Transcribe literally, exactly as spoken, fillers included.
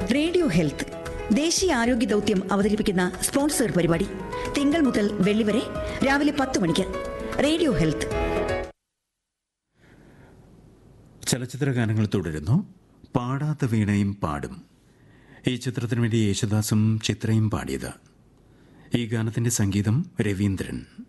Radio health ദേശീയ ആരോഗ്യ ദൗത്യം അവതരിപ്പിക്കുന്ന സ്പോൺസർ പരിപാടി തിങ്കൾ മുതൽ വെള്ളി വരെ രാവിലെ പത്ത് മണിക്ക്. Radio health. ചലച്ചിത്ര ഗാനങ്ങൾ തുടരുന്നു. പാടാത്ത വീണയും പാടും. ഈ ചിത്രത്തിനു വേണ്ടി യേശുദാസും ചിത്രയും പാടിയത്. ഈ ഗാനത്തിന്റെ സംഗീതം രവീന്ദ്രൻ.